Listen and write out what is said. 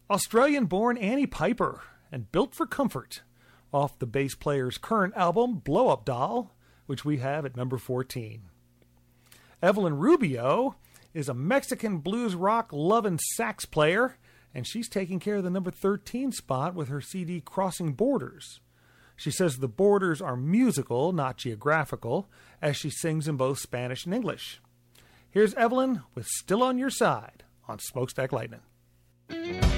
Australian-born Annie Piper and Built for Comfort, off the bass player's current album, Blow Up Doll, which we have at number 14. Evelyn Rubio is a Mexican blues rock loving sax player, and she's taking care of the number 13 spot with her CD Crossing Borders. She says the borders are musical, not geographical, as she sings in both Spanish and English. Here's Evelyn with Still on Your Side on Smokestack Lightning.